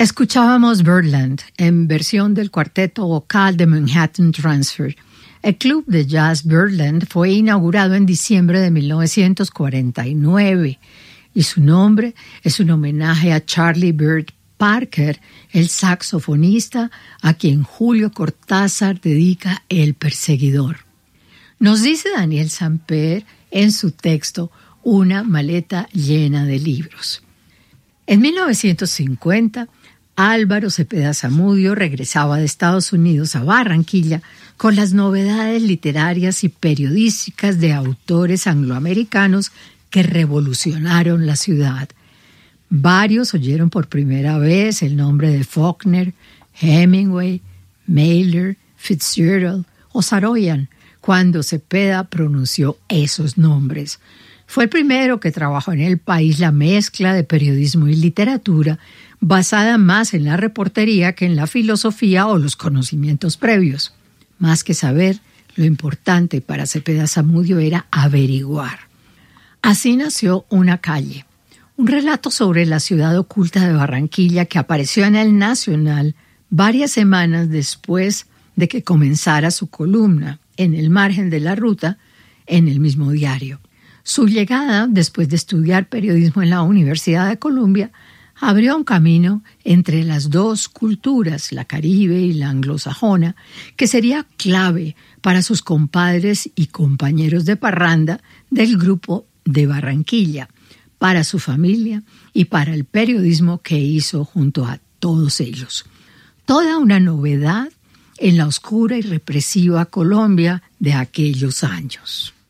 Escuchábamos Birdland en versión del cuarteto vocal de Manhattan Transfer. El club de jazz Birdland fue inaugurado en diciembre de 1949 y su nombre es un homenaje a Charlie Bird Parker, el saxofonista a quien Julio Cortázar dedica El Perseguidor. Nos dice Daniel Samper en su texto Una maleta llena de libros. En 1950, Álvaro Cepeda Zamudio regresaba de Estados Unidos a Barranquilla con las novedades literarias y periodísticas de autores angloamericanos que revolucionaron la ciudad. Varios oyeron por primera vez el nombre de Faulkner, Hemingway, Mailer, Fitzgerald o Saroyan cuando Cepeda pronunció esos nombres. Fue el primero que trabajó en el país la mezcla de periodismo y literatura, basada más en la reportería que en la filosofía o los conocimientos previos. Más que saber, lo importante para Cepeda Zamudio era averiguar. Así nació Una calle, un relato sobre la ciudad oculta de Barranquilla que apareció en El Nacional varias semanas después de que comenzara su columna en El margen de la ruta en el mismo diario. Su llegada, después de estudiar periodismo en la Universidad de Columbia, abrió un camino entre las dos culturas, la caribe y la anglosajona, que sería clave para sus compadres y compañeros de parranda del grupo de Barranquilla, para su familia y para el periodismo que hizo junto a todos ellos. Toda una novedad en la oscura y represiva Colombia de aquellos años.